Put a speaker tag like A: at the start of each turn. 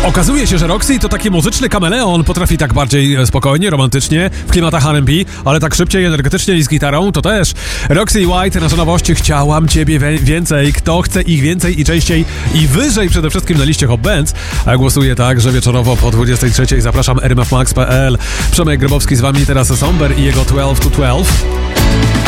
A: Okazuje się, że Roxy to taki muzyczny kameleon, potrafi tak bardziej spokojnie, romantycznie, w klimatach R&B, ale tak szybciej, energetycznie i z gitarą, to też. Roxy White, nasze nowości, chciałam ciebie więcej, kto chce ich więcej i częściej i wyżej przede wszystkim na liście Hot Bands, a głosuję tak, że wieczorowo po 23:00 zapraszam rmfmax.pl. Przemek Grabowski z wami, teraz Somber i jego 12 to 12.